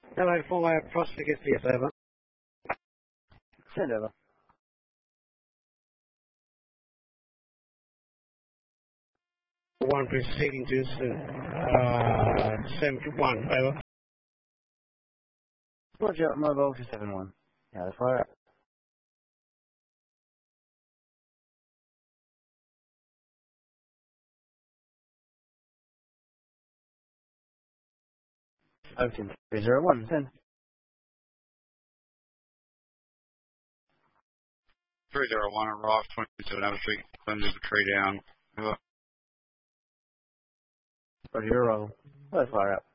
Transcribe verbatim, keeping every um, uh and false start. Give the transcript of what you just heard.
Hello, four eight Prospect S B S, over. Send over. One proceeding to uh, seventy-one, over. Roger, mobile to seven one. Yeah, that's fire up. Ocean three zero one, send. three zero one, arrive twenty-seven Avenue Street, Cleanses the tree down. Over. Roger, roll. That's fire up.